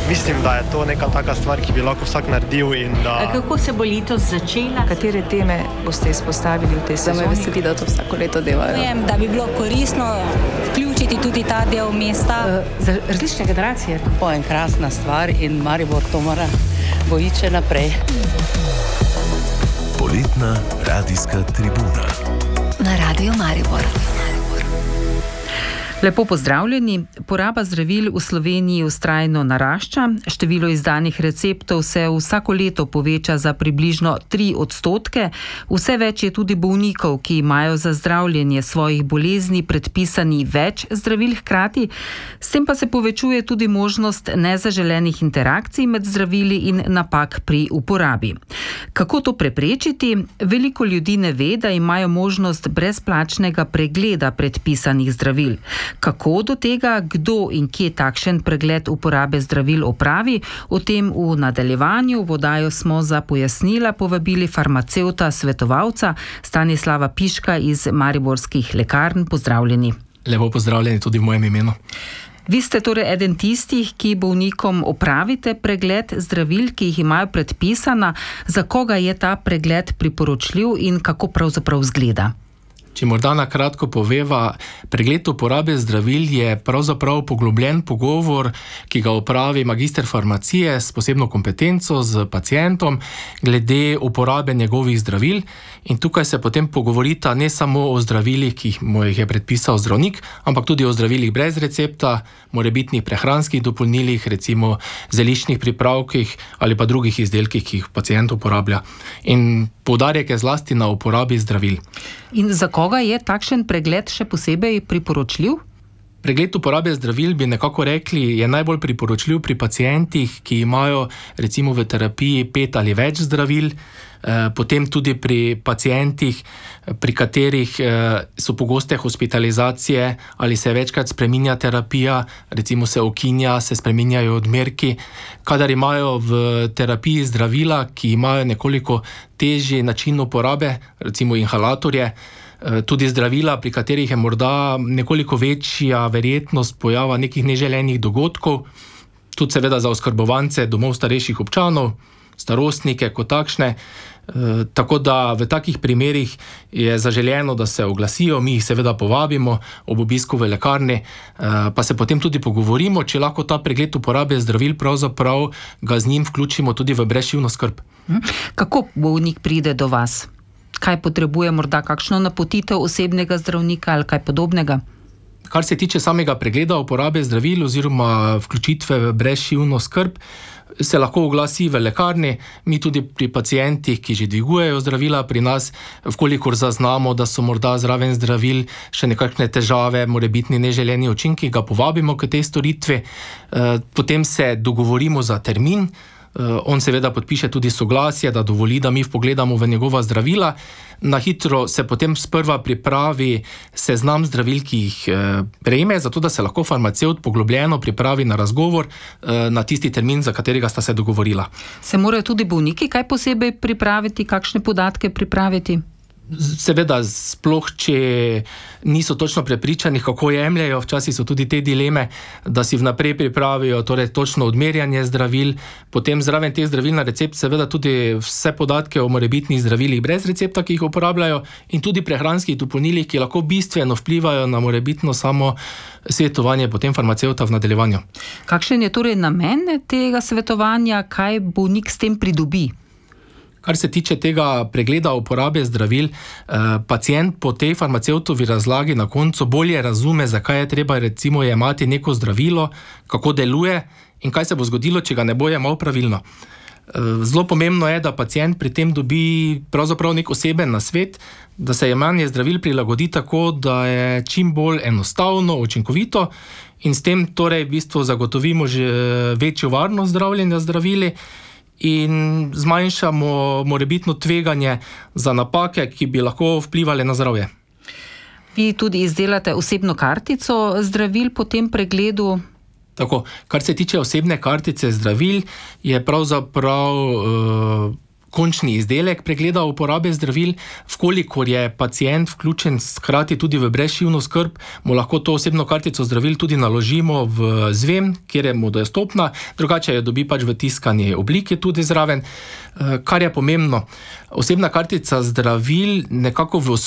mislim, da je to neka taka stvar, ki bi lahko vsak naredil in da... Kako se bo letos začela? Katere teme boste izpostavili v tej sezoni? Me veseli, da to vsako leto delajo. Vem, da bi bilo koristno vključiti tudi ta del mesta. Za različne generacije. To je krasna stvar in Maribor to mora bojiti še naprej. Poletna radijska tribuna na Radio Maribor. Lepo pozdravljeni. Poraba zdravil v Sloveniji vztrajno narašča. Število izdanih receptov se vsako leto poveča za približno 3%. Vse več je tudi bolnikov, ki imajo za zdravljenje svojih bolezni predpisani več zdravil hkrati. S tem pa se povečuje tudi možnost nezaželenih interakcij med zdravili in napak pri uporabi. Kako to preprečiti? Veliko ljudi ne ve, da imajo možnost brezplačnega pregleda predpisanih zdravil. Kako do tega, kdo in kje takšen pregled uporabe zdravil opravi, o tem v nadaljevanju. V oddajo smo za pojasnila povabili farmacevta svetovalca Stanislava Piška iz mariborskih lekarn. Pozdravljeni. Lepo pozdravljeni tudi v mojem imenu. Vi ste torej eden tistih, ki bolnikom opravite pregled zdravil, ki jih imajo predpisana. Za koga je ta pregled priporočljiv in kako pravzaprav izgleda? Če morda na kratko poveva, pregled uporabe zdravil je pravzaprav poglobljen pogovor, ki ga opravi magister farmacije s posebno kompetenco z pacientom glede uporabe njegovih zdravil. In tukaj se potem pogovorita ne samo o zdravilih, ki mu jih je predpisal zdravnik, ampak tudi o zdravilih brez recepta, morebitnih prehranskih dopolnilih, recimo zeliščnih pripravkih ali pa drugih izdelkih, ki jih pacient uporablja. In poudarek je zlasti na uporabi zdravil. In za koga je takšen pregled še posebej priporočljiv? Pregled uporabe zdravil bi nekako rekli, je najbolj priporočljiv pri pacientih, ki imajo recimo v terapiji 5 ali več zdravil, potem tudi pri pacientih, pri katerih so pogoste hospitalizacije ali se večkrat spreminja terapija, recimo se ukinja, se spreminjajo odmerki. Kadar imajo v terapiji zdravila, ki imajo nekoliko težji način uporabe, recimo inhalatorje, tudi zdravila, pri katerih je morda nekoliko večja verjetnost pojava nekih neželenih dogodkov, tudi seveda za oskrbovance domov starejših občanov, starostnike kot takšne. Tako da v takih primerih je zaželeno, da se oglasijo, mi jih seveda povabimo ob obisku v lekarni, pa se potem tudi pogovorimo, če lahko ta pregled uporabe zdravil pravzaprav ga z njim vključimo tudi v brezšivno skrb. Kako bolnik pride do vas? Kaj potrebuje, morda kakšno napotitev osebnega zdravnika ali kaj podobnega? Kar se tiče samega pregleda uporabe zdravil oziroma vključitve v brezšivno skrb, se lahko oglasi v lekarni, mi tudi pri pacientih, ki že dvigujejo zdravila pri nas, vkolikor zaznamo, da so morda zraven zdravil še nekakšne težave, morebitni neželeni učinki, ga povabimo k tej storitvi, potem se dogovorimo za termin. On seveda podpiše tudi soglasje, da dovoli, da mi vpogledamo v njegova zdravila. Na hitro se potem sprva pripravi seznam zdravil, ki jih prejme, zato da se lahko farmacevt poglobljeno pripravi na razgovor na tisti termin, za katerega sta se dogovorila. Se morajo tudi bolniki kaj posebej pripraviti, kakšne podatke pripraviti? Seveda, sploh če niso točno prepričani, kako jemljajo, včasih so tudi te dileme, da si vnaprej pripravijo torej točno odmerjanje zdravil, potem zraven teh zdravil na recept seveda tudi vse podatke o morebitnih zdravilih brez recepta, ki jih uporabljajo, in tudi prehranskih dopolnilih, ki lahko bistveno vplivajo na morebitno samo svetovanje potem farmacevta v nadaljevanju. Kakšen je torej namen tega svetovanja, kaj bolnik s tem pridobi? Kar se tiče tega pregleda uporabe zdravil, pacient po tej farmacevtovi razlagi na koncu bolje razume, zakaj je treba recimo jemati neko zdravilo, kako deluje in kaj se bo zgodilo, če ga ne bo jemal pravilno. Zelo pomembno je, da pacient pri tem dobi pravzaprav nek oseben nasvet, da se jemanje zdravil prilagodi tako, da je čim bolj enostavno, učinkovito in s tem torej v bistvu zagotovimo že večjo varnost zdravljenja zdravili in zmanjšamo morebitno tveganje za napake, ki bi lahko vplivali na zdravje. Vi tudi izdelate osebno kartico zdravil po tem pregledu? Tako, kar se tiče osebne kartice zdravil, je pravzaprav končni izdelek pregleda uporabe zdravil, vkolikor je pacient vključen hkrati tudi v brezšivno skrb, mu lahko to osebno kartico zdravil tudi naložimo v zvem, kjer je mu dostopna, drugače jo dobi pač v tiskani obliki tudi zraven. Kar je pomembno, osebna kartica zdravil nekako v